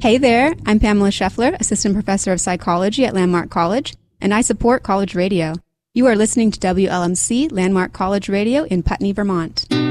Hey there, I'm Pamela Scheffler, Assistant Professor of Psychology at Landmark College, and I support College Radio. You are listening to WLMC Landmark College Radio in Putney, Vermont.